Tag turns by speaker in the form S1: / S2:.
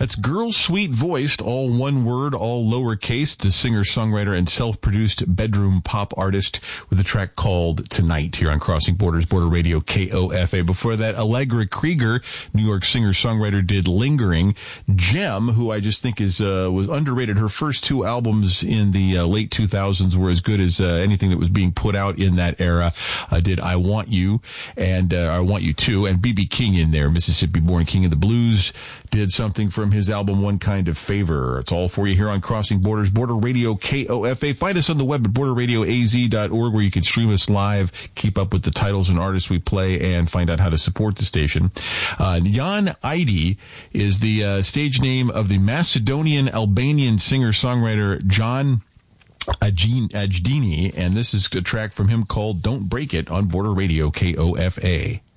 S1: That's Girl Sweet Voiced, all one word, all lowercase, the singer-songwriter and self-produced bedroom pop artist with a track called Tonight here on Crossing Borders, Border Radio, KOFA. Before that, Allegra Krieger, New York singer-songwriter, did Lingering. Jem, who I just think was underrated. Her first two albums in the late 2000s were as good as anything that was being put out in that era. Did I Want You and I Want You Too, and B.B. King in there, Mississippi-born King of the Blues, did something from his album One Kind of Favor. It's all for you here on Crossing Borders, Border Radio, KOFA. Find us on the web at borderradioaz.org, where you can stream us live, keep up with the titles and artists we play, and find out how to support the station. Jan Aidi is the stage name of the Macedonian-Albanian singer-songwriter John Ajdini, and this is a track from him called Don't Break It on Border Radio, KOFA.